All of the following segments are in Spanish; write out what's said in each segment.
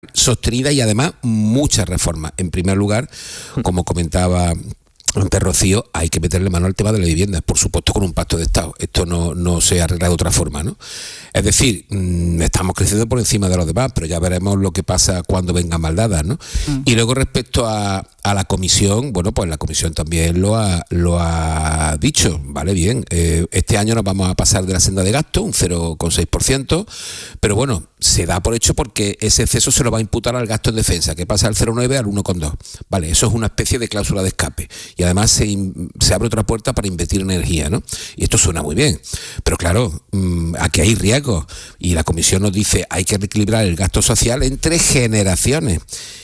sostenida y además muchas reformas. En primer lugar, como comentaba antes Rocío, hay que meterle mano al tema de la vivienda, por supuesto con un pacto de Estado. Esto no se arregla de otra forma, ¿no? Es decir, estamos creciendo por encima de los demás, pero ya veremos lo que pasa cuando vengan mal dadas, ¿no? Y luego respecto a la comisión, bueno, pues la comisión también lo ha dicho, vale, bien, este año nos vamos a pasar de la senda de gasto, un 0,6%, pero bueno, se da por hecho porque ese exceso se lo va a imputar al gasto en defensa, que pasa del 0,9 al 1,2, vale, eso es una especie de cláusula de escape, y además se abre otra puerta para invertir en energía, ¿no? Y esto suena muy bien, pero claro, aquí hay riesgos, y la comisión nos dice hay que reequilibrar el gasto social entre generaciones,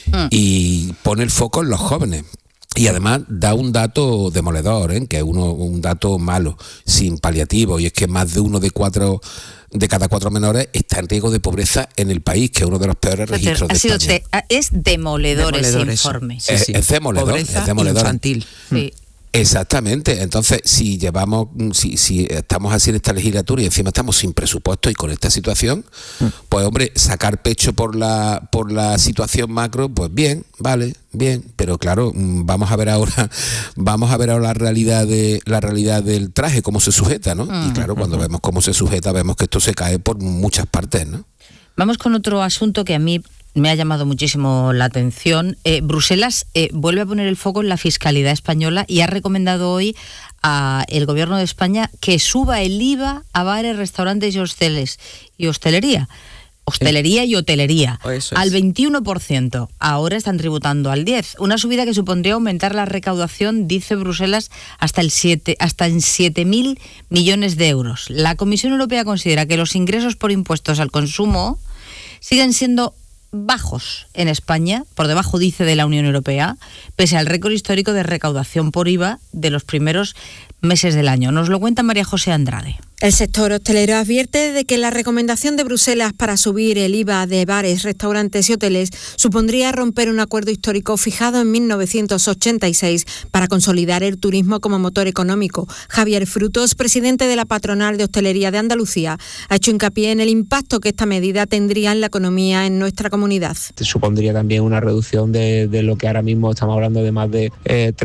y pone el foco en los jóvenes. Y además da un dato demoledor, que es un dato malo, sin paliativo, y es que más de uno de cada cuatro menores está en riesgo de pobreza en el país, que es uno de los peores registros de España. Es demoledor ese informe. Sí. Es demoledor. Pobreza es demoledor. Infantil. Sí. Exactamente, entonces si estamos así en esta legislatura y encima estamos sin presupuesto y con esta situación, pues hombre, sacar pecho por la situación macro, pues bien, vale, bien, pero claro, vamos a ver ahora la realidad del traje, cómo se sujeta, ¿no? Y claro, cuando vemos cómo se sujeta, vemos que esto se cae por muchas partes, ¿no? Vamos con otro asunto que a mí me ha llamado muchísimo la atención. Bruselas vuelve a poner el foco en la fiscalidad española y ha recomendado hoy al gobierno de España que suba el IVA a bares, restaurantes y hosteles y hostelería y hotelería al 21%. Ahora están tributando al 10%. Una subida que supondría aumentar la recaudación, dice Bruselas, hasta en 7.000 millones de euros. La Comisión Europea considera que los ingresos por impuestos al consumo siguen siendo bajos en España, por debajo, dice, de la Unión Europea, pese al récord histórico de recaudación por IVA de los primeros meses del año. Nos lo cuenta María José Andrade. El sector hostelero advierte de que la recomendación de Bruselas para subir el IVA de bares, restaurantes y hoteles supondría romper un acuerdo histórico fijado en 1986 para consolidar el turismo como motor económico. Javier Frutos, presidente de la Patronal de Hostelería de Andalucía, ha hecho hincapié en el impacto que esta medida tendría en la economía en nuestra comunidad. Supondría también una reducción de lo que ahora mismo estamos hablando de más de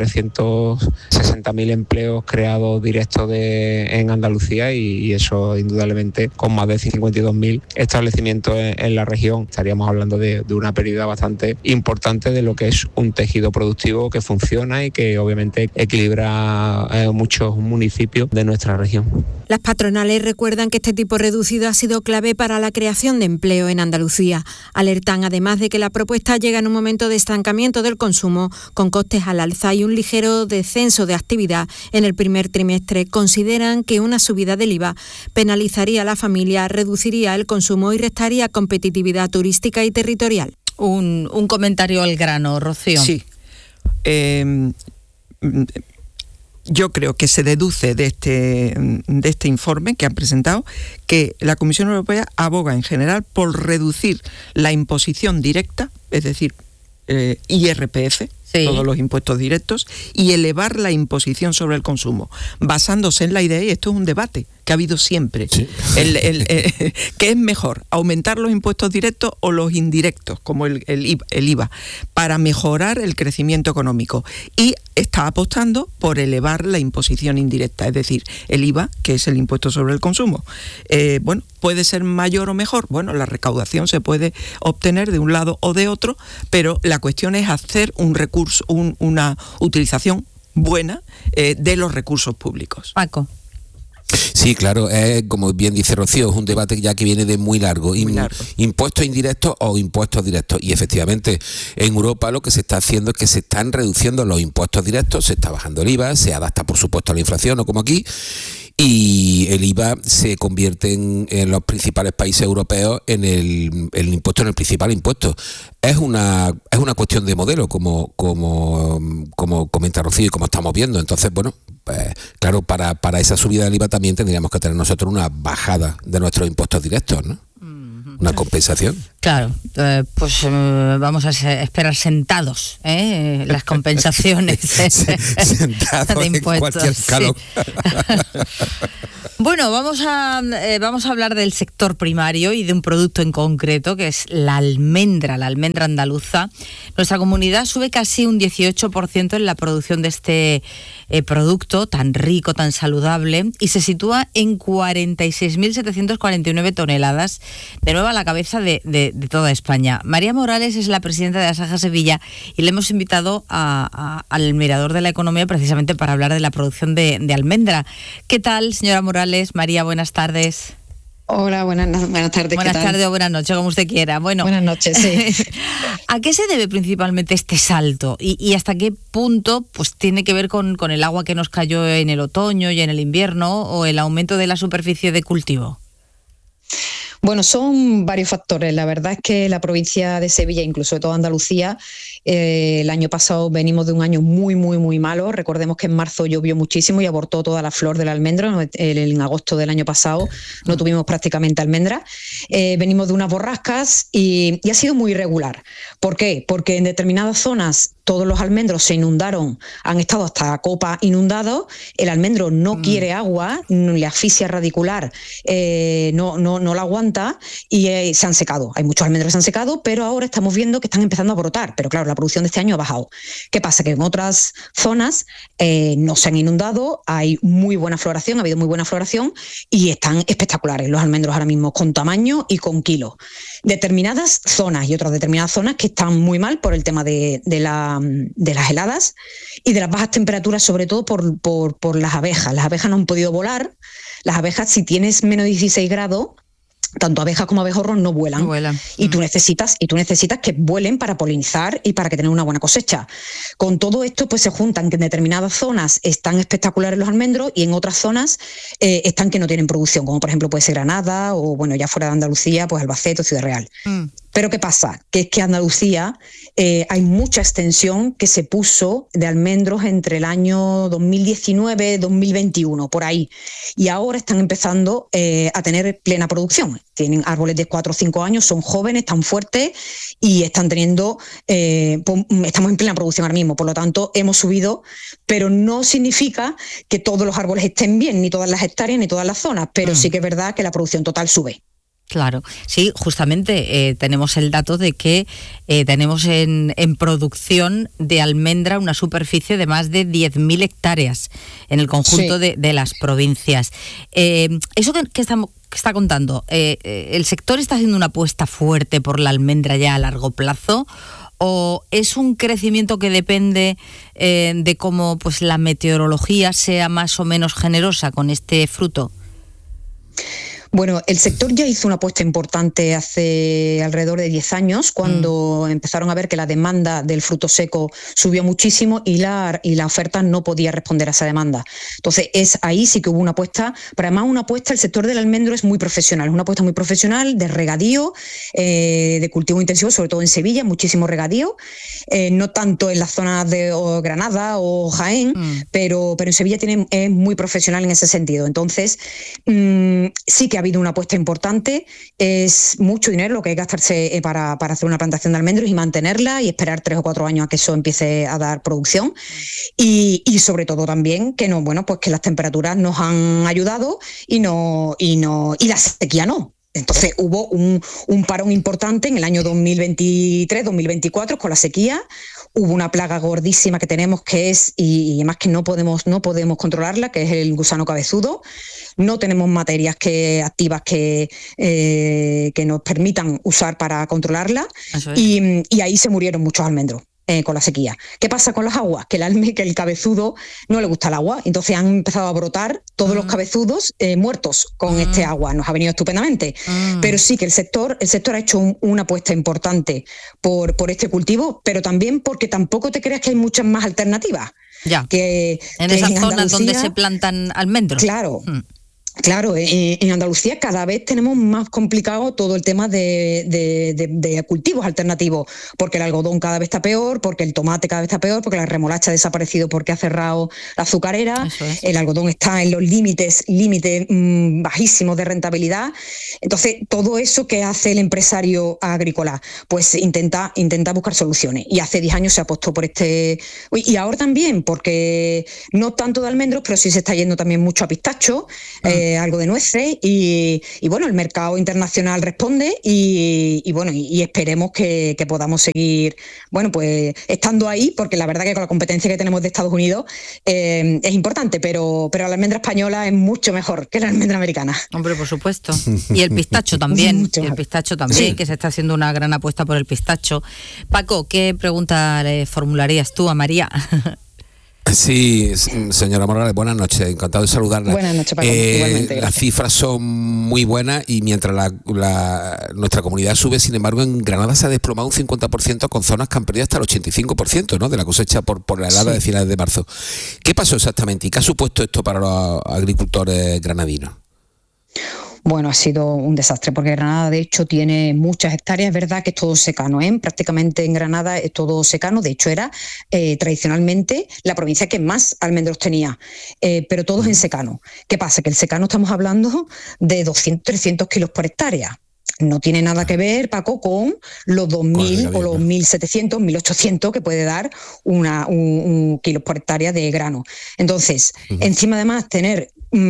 360.000 empleos creados directos en Andalucía y eso indudablemente con más de 52.000 establecimientos en la región estaríamos hablando de una pérdida bastante importante de lo que es un tejido productivo que funciona y que obviamente equilibra muchos municipios de nuestra región. Las patronales recuerdan que este tipo reducido ha sido clave para la creación de empleo en Andalucía. Alertan además de que la propuesta llega en un momento de estancamiento del consumo, con costes al alza y un ligero descenso de actividad en el primer trimestre. Consideran que una subida del IVA penalizaría a la familia, reduciría el consumo y restaría competitividad turística y territorial. Un comentario al grano, Rocío. Sí. Yo creo que se deduce de este informe que han presentado que la Comisión Europea aboga en general por reducir la imposición directa, es decir, IRPF, sí, todos los impuestos directos, y elevar la imposición sobre el consumo, basándose en la idea, y esto es un debate que ha habido siempre, sí. ¿Qué es mejor, aumentar los impuestos directos o los indirectos, como el IVA, para mejorar el crecimiento económico? Y está apostando por elevar la imposición indirecta, es decir, el IVA, que es el impuesto sobre el consumo. ¿Puede ser mayor o mejor? Bueno, la recaudación se puede obtener de un lado o de otro, pero la cuestión es hacer un recurso, una utilización buena de los recursos públicos. Paco. Sí, claro, como bien dice Rocío, es un debate ya que viene de muy largo. Impuestos indirectos o impuestos directos. Y efectivamente, en Europa lo que se está haciendo es que se están reduciendo los impuestos directos, se está bajando el IVA, se adapta por supuesto a la inflación, no como aquí, y el IVA se convierte en los principales países europeos en el principal impuesto. Es una cuestión de modelo, como comenta Rocío y como estamos viendo. Entonces, bueno, pues claro, para esa subida del IVA también tendríamos que tener nosotros una bajada de nuestros impuestos directos, ¿no? Una compensación. Claro, pues vamos a esperar sentados las compensaciones sentados de impuestos. En cualquier escalón. Sí. Bueno, vamos a hablar del sector primario y de un producto en concreto, que es la almendra andaluza. Nuestra comunidad sube casi un 18% en la producción de este producto tan rico, tan saludable, y se sitúa en 46.749 toneladas, de nuevo a la cabeza de toda España. María Morales es la presidenta de Asaja Sevilla y le hemos invitado al Mirador de la Economía precisamente para hablar de la producción de almendra. ¿Qué tal, señora Morales? María, buenas tardes. Hola, buenas tardes. Buenas tardes o buenas noches, como usted quiera. Bueno, buenas noches, sí. ¿A qué se debe principalmente este salto? ¿Y hasta qué punto pues tiene que ver con el agua que nos cayó en el otoño y en el invierno, o el aumento de la superficie de cultivo? Bueno, son varios factores. La verdad es que la provincia de Sevilla, incluso de toda Andalucía, el año pasado venimos de un año muy, muy, muy malo. Recordemos que en marzo llovió muchísimo y abortó toda la flor del almendro. En agosto del año pasado no tuvimos prácticamente almendra. Venimos de unas borrascas y ha sido muy irregular. ¿Por qué? Porque en determinadas zonas todos los almendros se inundaron, han estado hasta la copa inundados, el almendro no quiere agua, la asfixia radicular no la aguanta y se han secado. Hay muchos almendros que se han secado, pero ahora estamos viendo que están empezando a brotar. Pero claro, la producción de este año ha bajado. ¿Qué pasa? Que en otras zonas no se han inundado, hay muy buena floración, ha habido muy buena floración y están espectaculares los almendros ahora mismo, con tamaño y con kilos. Determinadas zonas y otras determinadas zonas que están muy mal por el tema de las heladas y de las bajas temperaturas, sobre todo por las abejas. Las abejas no han podido volar. Las abejas, si tienes menos de 16 grados, tanto abejas como abejorros no vuelan. No vuelan. Y tú necesitas que vuelen para polinizar y para que tengan una buena cosecha. Con todo esto, pues se juntan que en determinadas zonas están espectaculares los almendros y en otras zonas están que no tienen producción, como por ejemplo puede ser Granada o, bueno, ya fuera de Andalucía, pues Albacete o Ciudad Real. Pero ¿qué pasa? Que es que en Andalucía hay mucha extensión que se puso de almendros entre el año 2019-2021, por ahí. Y ahora están empezando a tener plena producción. Tienen árboles de 4 o 5 años, son jóvenes, están fuertes y están teniendo, estamos en plena producción ahora mismo. Por lo tanto, hemos subido, pero no significa que todos los árboles estén bien, ni todas las hectáreas, ni todas las zonas. Pero sí que es verdad que la producción total sube. Claro, sí, justamente tenemos el dato de que tenemos en producción de almendra una superficie de más de 10.000 hectáreas en el conjunto de las provincias. Eso que está contando, ¿el sector está haciendo una apuesta fuerte por la almendra ya a largo plazo? ¿O es un crecimiento que depende de cómo pues la meteorología sea más o menos generosa con este fruto? Bueno, el sector ya hizo una apuesta importante hace alrededor de 10 años, cuando empezaron a ver que la demanda del fruto seco subió muchísimo y la oferta no podía responder a esa demanda. Entonces, ahí sí que hubo una apuesta, pero además una apuesta, el sector del almendro es muy profesional, es una apuesta muy profesional de regadío, de cultivo intensivo, sobre todo en Sevilla, muchísimo regadío, no tanto en las zonas de Granada o Jaén, pero en Sevilla es muy profesional en ese sentido. Entonces, sí que ha habido una apuesta importante, es mucho dinero lo que hay que gastarse para hacer una plantación de almendros y mantenerla y esperar 3 o 4 años a que eso empiece a dar producción y sobre todo también que que las temperaturas nos han ayudado y la sequía no. Entonces hubo un parón importante en el año 2023-2024 con la sequía. Hubo una plaga gordísima que tenemos y además que no podemos controlarla, que es el gusano cabezudo. No tenemos materias activas que nos permitan usar para controlarla y ahí se murieron muchos almendros. Con la sequía. ¿Qué pasa con las aguas? Que el cabezudo no le gusta el agua, entonces han empezado a brotar todos los cabezudos muertos con este agua. Nos ha venido estupendamente. Pero sí que el sector ha hecho una apuesta importante por este cultivo, pero también porque tampoco te creas que hay muchas más alternativas. Ya. En esas zonas donde se plantan almendros. Claro. Claro, en Andalucía cada vez tenemos más complicado todo el tema de cultivos alternativos, porque el algodón cada vez está peor, porque el tomate cada vez está peor, porque la remolacha ha desaparecido porque ha cerrado la azucarera, el algodón está en los límites bajísimos de rentabilidad. Entonces, todo eso que hace el empresario agrícola, pues intenta buscar soluciones. Y hace 10 años se apostó por y ahora también, porque no tanto de almendros, pero sí se está yendo también mucho a pistacho, algo de nueces y bueno, el mercado internacional responde y bueno, y esperemos que podamos seguir, bueno, pues estando ahí, porque la verdad que con la competencia que tenemos de Estados Unidos es importante, pero la almendra española es mucho mejor que la almendra americana. Hombre, por supuesto. Y el pistacho también, sí, que se está haciendo una gran apuesta por el pistacho. Paco, ¿qué pregunta le formularías tú a María? Sí, señora Morales, buenas noches, encantado de saludarla. Buenas noches, Paco, igualmente. Las cifras son muy buenas y mientras nuestra comunidad sube, sin embargo, en Granada se ha desplomado un 50% con zonas que han perdido hasta el 85%, ¿no?, de la cosecha por la helada de finales de marzo. ¿Qué pasó exactamente y qué ha supuesto esto para los agricultores granadinos? Bueno, ha sido un desastre porque Granada de hecho tiene muchas hectáreas, es verdad que es todo secano, prácticamente en Granada es todo secano, de hecho era tradicionalmente la provincia que más almendros tenía, pero todos en secano. ¿Qué pasa? Que el secano estamos hablando de 200, 300 kilos por hectárea. No tiene nada que ver, Paco, con los 2.000 o los 1.700, 1.800 que puede dar un kilo por hectárea de grano. Entonces, encima además tener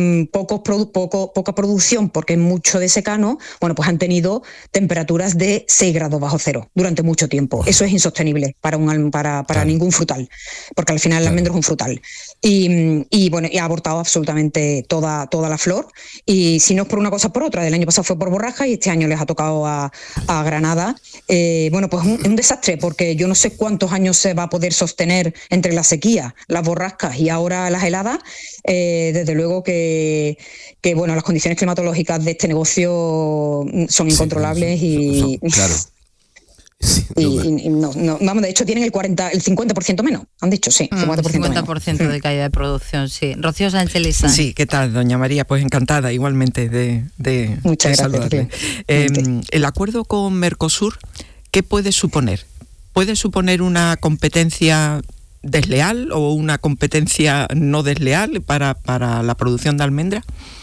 poca producción porque es mucho de secano, bueno, pues han tenido temperaturas de 6 grados bajo cero durante mucho tiempo. Eso es insostenible para ningún frutal, porque al final el almendro es un frutal. Y bueno, y ha abortado absolutamente toda la flor. Y si no es por una cosa, por otra. El año pasado fue por borrasca y este año les ha tocado a Granada. Bueno, pues es un desastre, porque yo no sé cuántos años se va a poder sostener entre la sequía, las borrascas y ahora las heladas. Desde luego que bueno, las condiciones climatológicas de este negocio son incontrolables y claro. Sí, vamos, de hecho tienen el 50% menos, han dicho, sí, 50% de caída de producción, sí. Rocío Sánchez Lizán. Sí, ¿qué tal, doña María? Pues encantada igualmente de saludarle. El acuerdo con Mercosur, ¿qué puede suponer? ¿Puede suponer una competencia desleal o una competencia no desleal para la producción de almendra?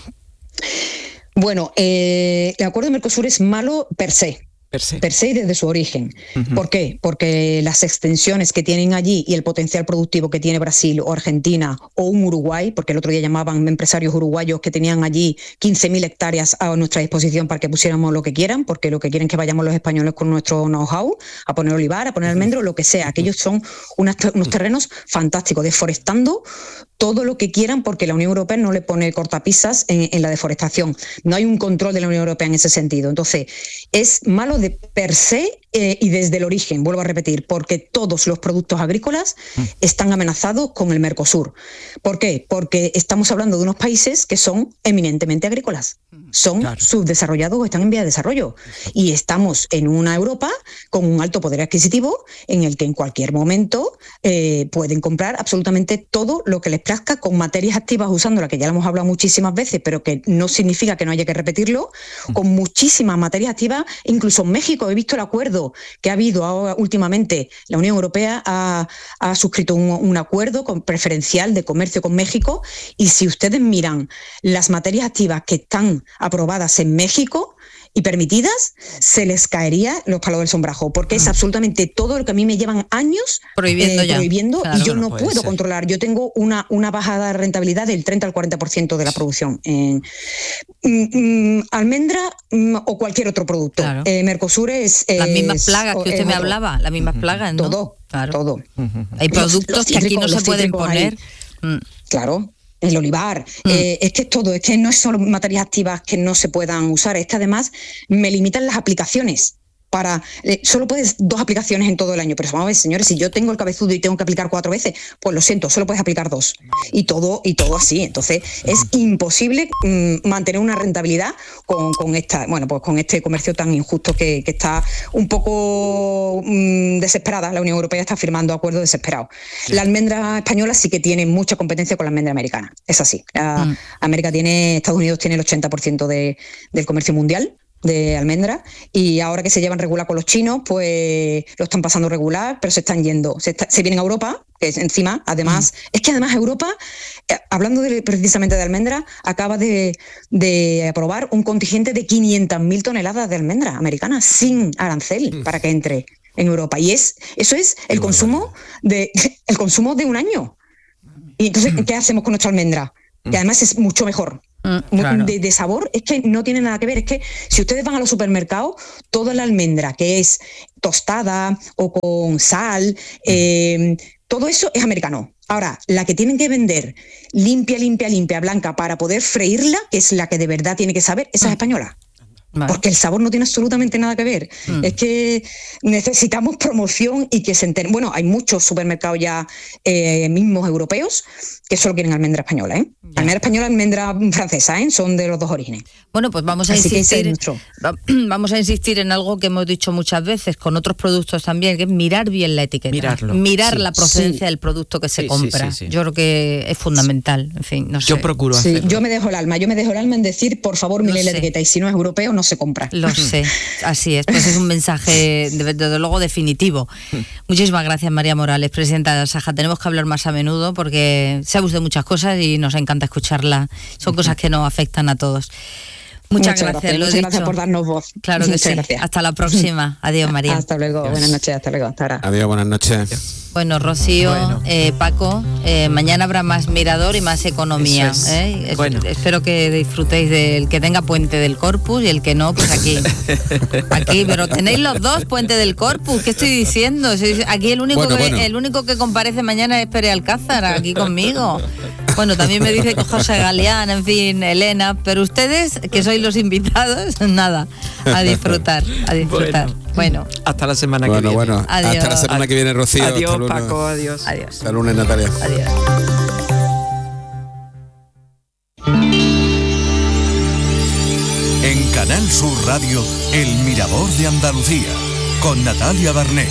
Bueno, el acuerdo de Mercosur es malo per se y desde su origen. Uh-huh. ¿Por qué? Porque las extensiones que tienen allí y el potencial productivo que tiene Brasil o Argentina o un Uruguay, porque el otro día llamaban empresarios uruguayos que tenían allí 15.000 hectáreas a nuestra disposición para que pusiéramos lo que quieran, porque lo que quieren es que vayamos los españoles con nuestro know-how a poner olivar, a poner almendro, lo que sea. Aquellos son unos terrenos fantásticos, deforestando todo lo que quieran, porque la Unión Europea no le pone cortapisas en la deforestación. No hay un control de la Unión Europea en ese sentido. Entonces, es malo de per se y desde el origen, vuelvo a repetir, porque todos los productos agrícolas están amenazados con el Mercosur. ¿Por qué? Porque estamos hablando de unos países que son eminentemente agrícolas. Son subdesarrollados o están en vía de desarrollo. Y estamos en una Europa con un alto poder adquisitivo en el que en cualquier momento pueden comprar absolutamente todo lo que les plazca con materias activas usando la que ya lo hemos hablado muchísimas veces, pero que no significa que no haya que repetirlo, con muchísimas materias activas. Incluso en México he visto el acuerdo que ha habido ahora últimamente. La Unión Europea ha suscrito un acuerdo preferencial de comercio con México, y si ustedes miran las materias activas que están aprobadas en México y permitidas, se les caería los palos del sombrajo, porque es absolutamente todo lo que a mí me llevan años prohibiendo claro, y yo no puedo controlar. Yo tengo una bajada de rentabilidad del 30 al 40% de la producción en almendra o cualquier otro producto. Claro. Mercosur es las mismas plagas que usted me hablaba, las mismas plagas, ¿no? Todo. Hay productos que aquí no se pueden poner. Claro. El olivar, es que es todo, es que no es solo materias activas que no se puedan usar, es que además me limitan las aplicaciones. para... solo puedes 2 aplicaciones en todo el año, pero vamos a ver, señores, si yo tengo el cabezudo y tengo que aplicar 4 veces, pues lo siento, solo puedes aplicar 2. Y todo así. Entonces, es imposible mantener una rentabilidad con este comercio tan injusto que está un poco desesperada. La Unión Europea está firmando acuerdos desesperados. La almendra española sí que tiene mucha competencia con la almendra americana. Es así. Estados Unidos tiene el 80% del comercio mundial de almendra, y ahora que se llevan regular con los chinos, pues lo están pasando regular, pero se están yendo, se vienen a Europa, que es encima, además, es que además Europa, hablando precisamente de almendra, acaba de aprobar un contingente de 500.000 toneladas de almendra americana sin arancel para que entre en Europa, y eso es el consumo de un año. Y entonces, ¿qué hacemos con nuestra almendra? Que además es mucho mejor. Claro. De sabor, es que no tiene nada que ver. Es que si ustedes van a los supermercados, toda la almendra que es tostada o con sal, todo eso es americano. Ahora, la que tienen que vender limpia, blanca, para poder freírla, que es la que de verdad tiene que saber, esa es española. Vale. Porque el sabor no tiene absolutamente nada que ver. Es que necesitamos promoción y que se enteren. Bueno, hay muchos supermercados ya mismos europeos que solo quieren almendra española, ¿eh? Almendra española, almendra francesa, ¿eh? Son de los 2 orígenes. Bueno, pues vamos a insistir en algo que hemos dicho muchas veces con otros productos también, que es mirar bien la etiqueta. Mirar la procedencia del producto que se compra. Sí. Yo creo que es fundamental. En fin, no sé. Yo procuro hacerlo. Yo me dejo el alma en decir, por favor, mire la etiqueta, y si no es europeo, no se compra. Lo sé, así es. Pues es un mensaje, desde luego, definitivo. Muchísimas gracias, María Morales, presidenta de Asaja. Tenemos que hablar más a menudo porque sabemos de muchas cosas y nos encanta escucharla. Son cosas que nos afectan a todos. Muchas gracias. Muchas gracias por darnos voz. Claro que sí. Gracias. Hasta la próxima. Adiós, María. Hasta luego. Buenas noches. Hasta luego. Hasta ahora. Adiós, buenas noches. Bueno, Rocío, Paco, mañana habrá más Mirador y más economía. Espero que disfrutéis del que tenga Puente del Corpus, y el que no, pues aquí. Pero tenéis los dos Puente del Corpus. ¿Qué estoy diciendo? Aquí el único que comparece mañana es Pere Alcázar, aquí conmigo. Bueno, también me dice que José Galeán, en fin, Elena, pero ustedes, que sois los invitados, nada, a disfrutar. Bueno. Hasta la semana que viene. Bueno, adiós. Hasta la semana que viene, Rocío. Adiós, Paco, adiós. Hasta el lunes, Natalia. Adiós. En Canal Sur Radio, El Mirador de Andalucía, con Natalia Barnés.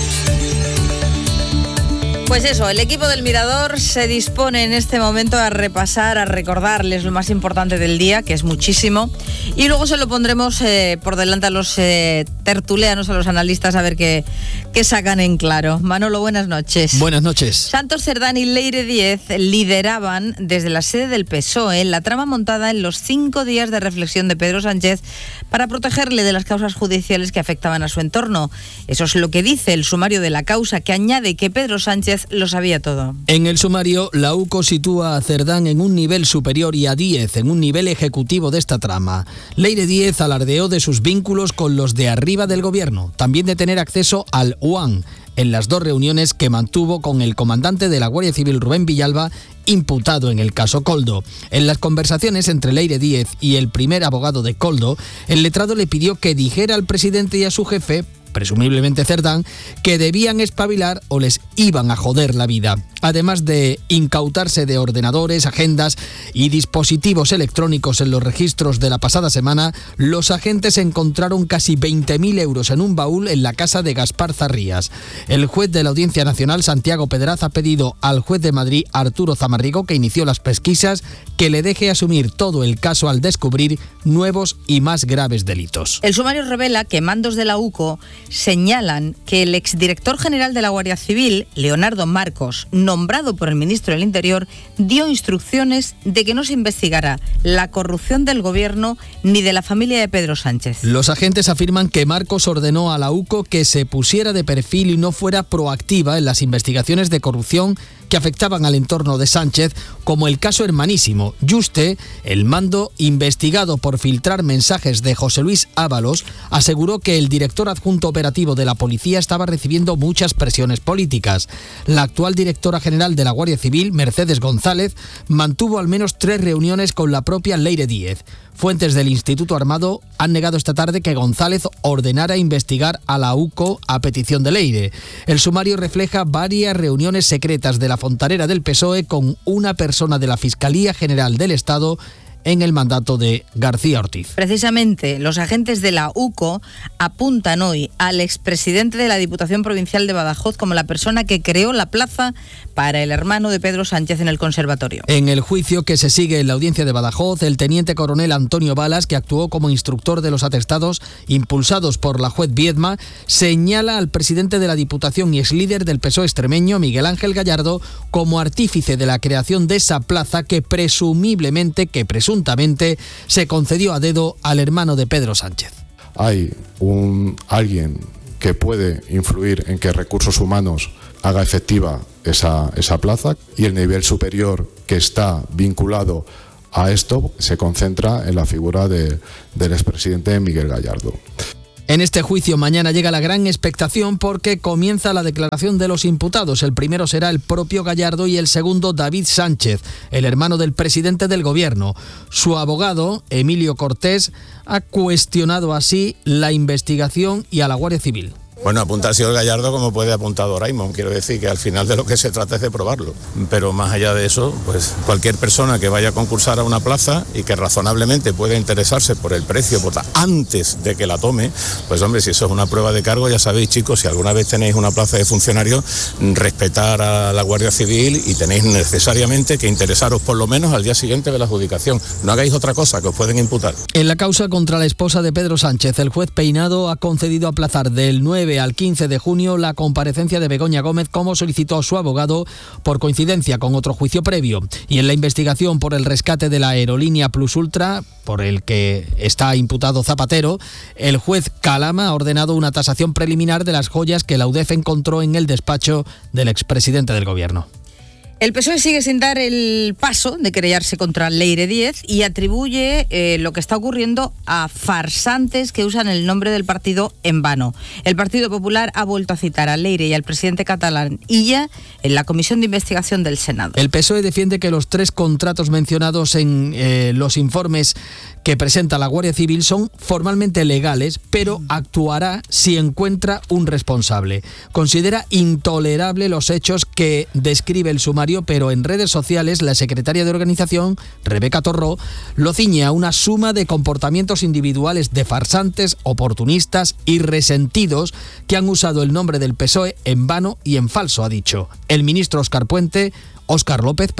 Pues eso, el equipo del Mirador se dispone en este momento a repasar, a recordarles lo más importante del día, que es muchísimo, y luego se lo pondremos por delante a los tertulianos, a los analistas, a ver qué sacan en claro. Manolo, buenas noches. Buenas noches. Santos Cerdán y Leire Díez lideraban desde la sede del PSOE la trama montada en los 5 días de reflexión de Pedro Sánchez para protegerle de las causas judiciales que afectaban a su entorno. Eso es lo que dice el sumario de la causa, que añade que Pedro Sánchez lo sabía todo. En el sumario, la UCO sitúa a Cerdán en un nivel superior y a Díez en un nivel ejecutivo de esta trama. Leire Díez alardeó de sus vínculos con los de arriba del gobierno, también de tener acceso al UAN en las 2 reuniones que mantuvo con el comandante de la Guardia Civil, Rubén Villalba, imputado en el caso Koldo. En las conversaciones entre Leire Díez y el primer abogado de Koldo, el letrado le pidió que dijera al presidente y a su jefe, presumiblemente Cerdán, que debían espabilar o les iban a joder la vida. Además de incautarse de ordenadores, agendas y dispositivos electrónicos en los registros de la pasada semana, los agentes encontraron casi 20.000 euros en un baúl en la casa de Gaspar Zarrías. El juez de la Audiencia Nacional, Santiago Pedraz, ha pedido al juez de Madrid, Arturo Zamarrigo, que inició las pesquisas, que le deje asumir todo el caso al descubrir nuevos y más graves delitos. El sumario revela que mandos de la UCO señalan que el exdirector general de la Guardia Civil, Leonardo Marcos, nombrado por el ministro del Interior, dio instrucciones de que no se investigara la corrupción del gobierno ni de la familia de Pedro Sánchez. Los agentes afirman que Marcos ordenó a la UCO que se pusiera de perfil y no fuera proactiva en las investigaciones de corrupción que afectaban al entorno de Sánchez, como el caso Hermanísimo. Yuste, el mando investigado por filtrar mensajes de José Luis Ábalos, aseguró que el director adjunto operativo de la policía estaba recibiendo muchas presiones políticas. La actual directora general de la Guardia Civil, Mercedes González, mantuvo al menos 3 reuniones con la propia Leire Díez. Fuentes del Instituto Armado han negado esta tarde que González ordenara investigar a la UCO a petición de Leire. El sumario refleja varias reuniones secretas de la fontanera del PSOE con una persona de la Fiscalía General del Estado en el mandato de García Ortiz. Precisamente, los agentes de la UCO apuntan hoy al expresidente de la Diputación Provincial de Badajoz como la persona que creó la plaza para el hermano de Pedro Sánchez en el Conservatorio. En el juicio que se sigue en la audiencia de Badajoz, el teniente coronel Antonio Balas, que actuó como instructor de los atestados impulsados por la juez Viedma, señala al presidente de la Diputación y exlíder del PSOE extremeño, Miguel Ángel Gallardo, como artífice de la creación de esa plaza que presuntamente se concedió a dedo al hermano de Pedro Sánchez. Hay alguien que puede influir en que Recursos Humanos haga efectiva esa plaza, y el nivel superior que está vinculado a esto se concentra en la figura del expresidente Miguel Gallardo. En este juicio mañana llega la gran expectación porque comienza la declaración de los imputados. El primero será el propio Gallardo y el segundo David Sánchez, el hermano del presidente del gobierno. Su abogado, Emilio Cortés, ha cuestionado así la investigación y a la Guardia Civil. Bueno, apunta al señor Gallardo como puede apuntar Doraemon. Quiero decir que al final de lo que se trata es de probarlo. Pero más allá de eso, pues cualquier persona que vaya a concursar a una plaza y que razonablemente pueda interesarse por el precio antes de que la tome, pues hombre, si eso es una prueba de cargo, ya sabéis, chicos, si alguna vez tenéis una plaza de funcionario, respetar a la Guardia Civil y tenéis necesariamente que interesaros por lo menos al día siguiente de la adjudicación. No hagáis otra cosa que os pueden imputar. En la causa contra la esposa de Pedro Sánchez, el juez Peinado ha concedido aplazar del 9 al 15 de junio la comparecencia de Begoña Gómez, como solicitó su abogado, por coincidencia con otro juicio previo. Y en la investigación por el rescate de la aerolínea Plus Ultra, por el que está imputado Zapatero, el juez Calama ha ordenado una tasación preliminar de las joyas que la UDEF encontró en el despacho del expresidente del gobierno. El PSOE sigue sin dar el paso de querellarse contra Leire Díez y atribuye lo que está ocurriendo a farsantes que usan el nombre del partido en vano. El Partido Popular ha vuelto a citar a Leire y al presidente catalán Illa en la comisión de investigación del Senado. El PSOE defiende que los 3 contratos mencionados en los informes que presenta la Guardia Civil son formalmente legales, pero actuará si encuentra un responsable. Considera intolerable los hechos que describe el sumario, pero en redes sociales la secretaria de organización, Rebeca Torró, lo ciñe a una suma de comportamientos individuales de farsantes, oportunistas y resentidos que han usado el nombre del PSOE en vano y en falso, ha dicho. El ministro Óscar López,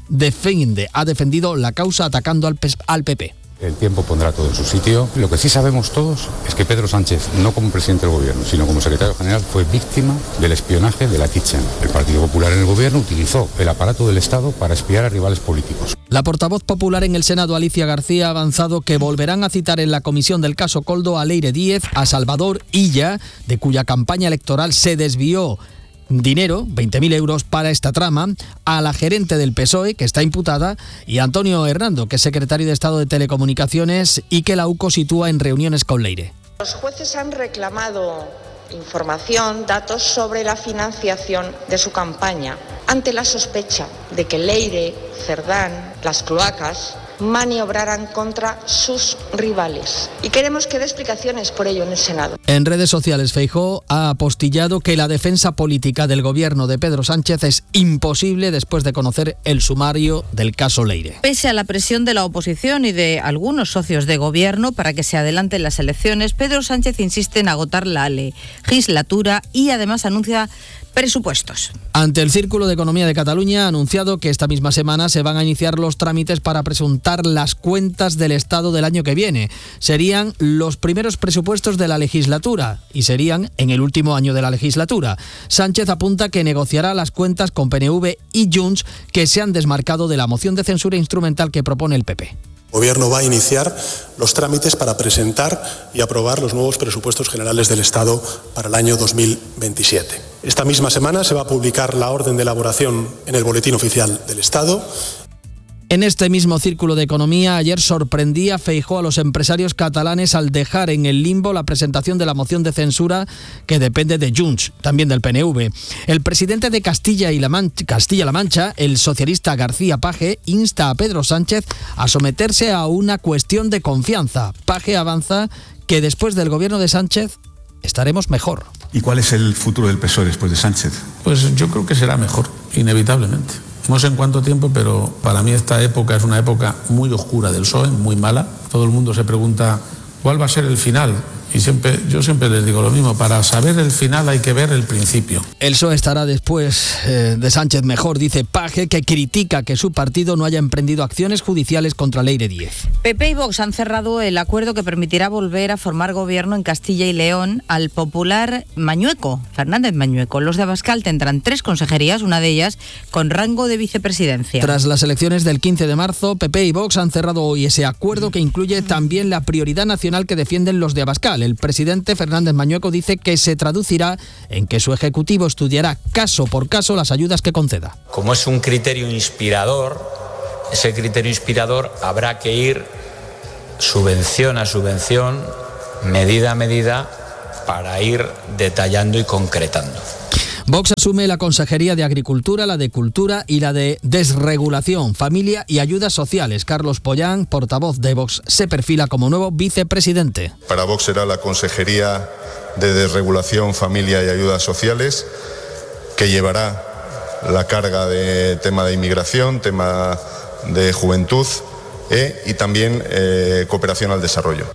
ha defendido la causa atacando al PP. El tiempo pondrá todo en su sitio. Lo que sí sabemos todos es que Pedro Sánchez, no como presidente del gobierno, sino como secretario general, fue víctima del espionaje de la Kitchen. El Partido Popular en el gobierno utilizó el aparato del Estado para espiar a rivales políticos. La portavoz popular en el Senado, Alicia García, ha avanzado que volverán a citar en la comisión del caso Koldo a Leire Díez, a Salvador Illa, de cuya campaña electoral se desvió dinero, 20.000 euros para esta trama, a la gerente del PSOE, que está imputada, y a Antonio Hernando, que es secretario de Estado de Telecomunicaciones y que la UCO sitúa en reuniones con Leire. Los jueces han reclamado información, datos sobre la financiación de su campaña, ante la sospecha de que Leire, Cerdán, las cloacas maniobraran contra sus rivales. Y queremos que dé explicaciones por ello en el Senado. En redes sociales, Feijóo ha apostillado que la defensa política del gobierno de Pedro Sánchez es imposible después de conocer el sumario del caso Leire. Pese a la presión de la oposición y de algunos socios de gobierno para que se adelanten las elecciones, Pedro Sánchez insiste en agotar la legislatura y además anuncia presupuestos. Ante el Círculo de Economía de Cataluña ha anunciado que esta misma semana se van a iniciar los trámites para presentar las cuentas del Estado del año que viene. Serían los primeros presupuestos de la legislatura y serían en el último año de la legislatura. Sánchez apunta que negociará las cuentas con PNV y Junts, que se han desmarcado de la moción de censura instrumental que propone el PP. El Gobierno va a iniciar los trámites para presentar y aprobar los nuevos presupuestos generales del Estado para el año 2027. Esta misma semana se va a publicar la orden de elaboración en el Boletín Oficial del Estado. En este mismo círculo de economía, ayer sorprendía Feijóo a los empresarios catalanes al dejar en el limbo la presentación de la moción de censura que depende de Junts, también del PNV. El presidente de Castilla-La Mancha, el socialista García Page, insta a Pedro Sánchez a someterse a una cuestión de confianza. Page avanza que después del gobierno de Sánchez estaremos mejor. ¿Y cuál es el futuro del PSOE después de Sánchez? Pues yo creo que será mejor, inevitablemente. No sé en cuánto tiempo, pero para mí esta época es una época muy oscura del PSOE, muy mala. Todo el mundo se pregunta cuál va a ser el final. Y yo siempre les digo lo mismo, para saber el final hay que ver el principio. El PSOE estará después de Sánchez mejor, dice Page, que critica que su partido no haya emprendido acciones judiciales contra Leire Díez. PP y Vox han cerrado el acuerdo que permitirá volver a formar gobierno en Castilla y León al popular Mañueco, Fernández Mañueco. Los de Abascal tendrán 3 consejerías, una de ellas con rango de vicepresidencia. Tras las elecciones del 15 de marzo, PP y Vox han cerrado hoy ese acuerdo que incluye también la prioridad nacional que defienden los de Abascal. El presidente Fernández Mañueco dice que se traducirá en que su ejecutivo estudiará caso por caso las ayudas que conceda. Como es un criterio inspirador, ese criterio inspirador habrá que ir subvención a subvención, medida a medida, para ir detallando y concretando. Vox asume la Consejería de Agricultura, la de Cultura y la de Desregulación, Familia y Ayudas Sociales. Carlos Pollán, portavoz de Vox, se perfila como nuevo vicepresidente. Para Vox será la Consejería de Desregulación, Familia y Ayudas Sociales, que llevará la carga de tema de inmigración, tema de juventud y también cooperación al desarrollo.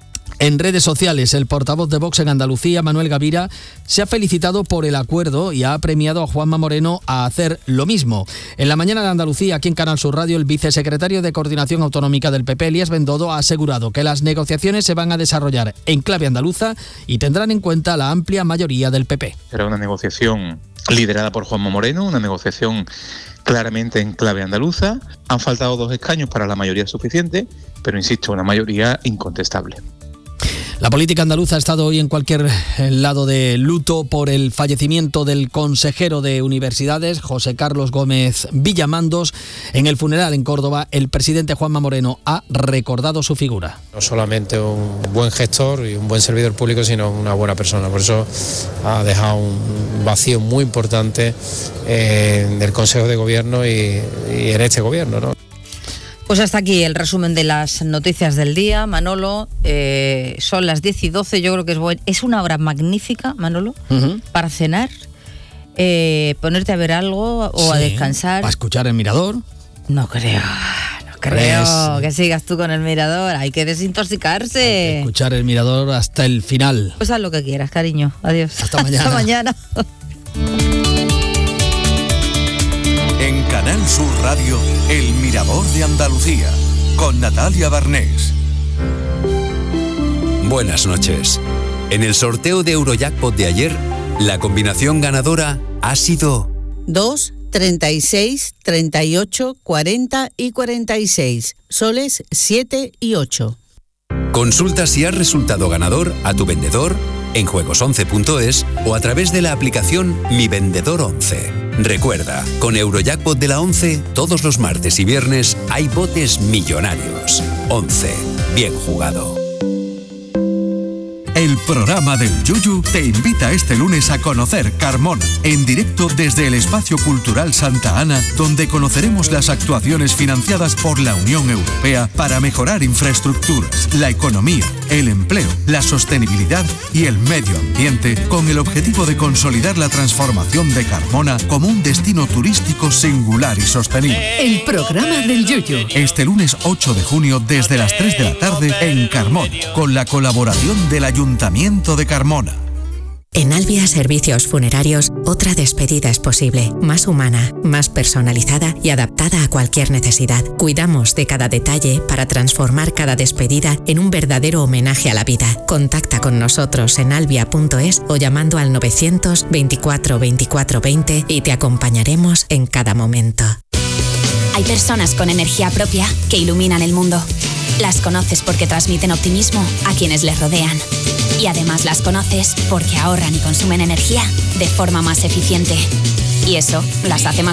En redes sociales, el portavoz de Vox en Andalucía, Manuel Gavira, se ha felicitado por el acuerdo y ha premiado a Juanma Moreno a hacer lo mismo. En la mañana de Andalucía, aquí en Canal Sur Radio, el vicesecretario de Coordinación Autonómica del PP, Elías Bendodo, ha asegurado que las negociaciones se van a desarrollar en clave andaluza y tendrán en cuenta la amplia mayoría del PP. Será una negociación liderada por Juanma Moreno, una negociación claramente en clave andaluza. Han faltado 2 escaños para la mayoría suficiente, pero insisto, una mayoría incontestable. La política andaluza ha estado hoy en cualquier lado de luto por el fallecimiento del consejero de Universidades, José Carlos Gómez Villamandos. En el funeral en Córdoba, el presidente Juanma Moreno ha recordado su figura. No solamente un buen gestor y un buen servidor público, sino una buena persona. Por eso ha dejado un vacío muy importante en el Consejo de Gobierno y en este gobierno, ¿no? Pues hasta aquí el resumen de las noticias del día, Manolo. Son las 10:12, yo creo que es una hora magnífica, Manolo, para cenar, ponerte a ver algo o a descansar. ¿Para escuchar El Mirador? No creo que sigas tú con El Mirador, hay que desintoxicarse. Hay que escuchar El Mirador hasta el final. Pues haz lo que quieras, cariño. Adiós. Hasta mañana. Hasta mañana. En Canal Sur Radio, El Mirador de Andalucía, con Natalia Barnés. Buenas noches. En el sorteo de Eurojackpot de ayer, la combinación ganadora ha sido 2, 36, 38, 40 y 46. Soles 7 y 8. Consulta si has resultado ganador a tu vendedor, en juegos11.es o a través de la aplicación Mi Vendedor 11. Recuerda, con Eurojackpot de la 11, todos los martes y viernes hay botes millonarios. 11. Bien jugado. El programa del Yuyu te invita este lunes a conocer Carmona, en directo desde el Espacio Cultural Santa Ana, donde conoceremos las actuaciones financiadas por la Unión Europea para mejorar infraestructuras, la economía, el empleo, la sostenibilidad y el medio ambiente, con el objetivo de consolidar la transformación de Carmona como un destino turístico singular y sostenible. El programa del Yuyu. Este lunes 8 de junio desde las 3 de la tarde en Carmona, con la colaboración del Ayuntamiento de Carmona. En Albia Servicios Funerarios, otra despedida es posible, más humana, más personalizada y adaptada a cualquier necesidad. Cuidamos de cada detalle para transformar cada despedida en un verdadero homenaje a la vida. Contacta con nosotros en albia.es o llamando al 924 24 20 y te acompañaremos en cada momento. Hay personas con energía propia que iluminan el mundo. Las conoces porque transmiten optimismo a quienes les rodean. Y además las conoces porque ahorran y consumen energía de forma más eficiente. Y eso las hace más